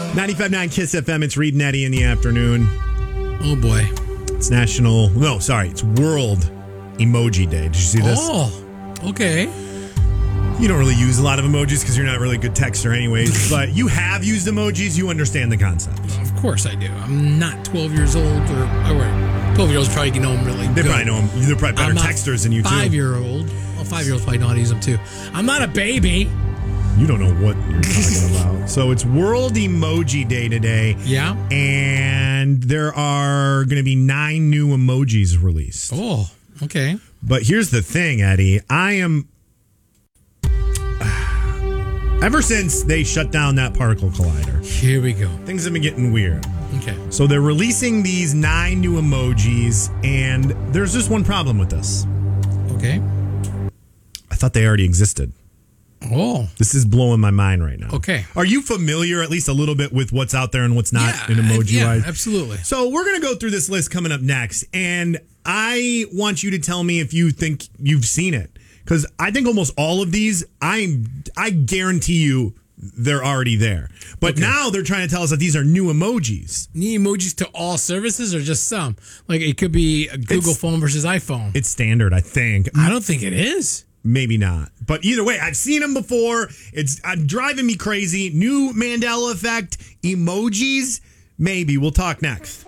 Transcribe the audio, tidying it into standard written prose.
95.9 KISS FM. It's Reed and Eddie in the afternoon. Oh, boy. It's it's World Emoji Day. Did you see this? Oh, okay. You don't really use a lot of emojis because you're not really a good texter anyways, but you have used emojis. You understand the concept. Of course I do. I'm not 12 years old. 12-year-olds probably know them really They good. probably know them. They're probably better texters than you, too. 5-year-old. Well, 5-year-olds probably know how to use them, too. I'm not a baby. You don't know what you're talking about. So it's World Emoji Day today. Yeah. And there are going to be 9 new emojis released. Oh, okay. But here's the thing, Eddie. Ever since they shut down that particle collider, here we go. Things have been getting weird. Okay. So they're releasing these 9 new emojis, and there's just one problem with this. Okay. I thought they already existed. Oh. This is blowing my mind right now. Okay. Are you familiar at least a little bit with what's out there and what's not in emoji-wise? Yeah, absolutely. So we're going to go through this list coming up next, and I want you to tell me if you think you've seen it. Because I think almost all of these, I guarantee you they're already there. But now they're trying to tell us that these are new emojis. New emojis to all services or just some? Like it could be a Google phone versus iPhone. It's standard, I think. I don't think it is. Maybe not. But either way, I've seen them before. It's driving me crazy. New Mandela effect emojis. Maybe. We'll talk next.